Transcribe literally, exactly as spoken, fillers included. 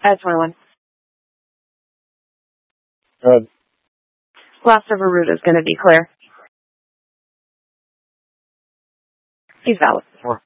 Uh, twenty-one. Good. Last of Aruda is going to be clear. He's valid. Four.